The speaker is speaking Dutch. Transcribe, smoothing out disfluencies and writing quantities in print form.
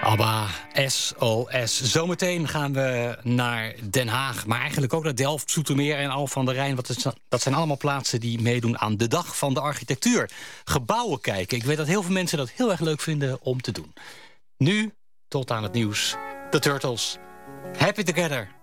ABBA, SOS. Zometeen gaan we naar Den Haag, maar eigenlijk ook naar Delft, Zoetermeer en Alphen aan de Rijn. Dat zijn allemaal plaatsen die meedoen aan de Dag van de Architectuur. Gebouwen kijken. Ik weet dat heel veel mensen dat heel erg leuk vinden om te doen. Nu, tot aan het nieuws, de Turtles. Happy Together.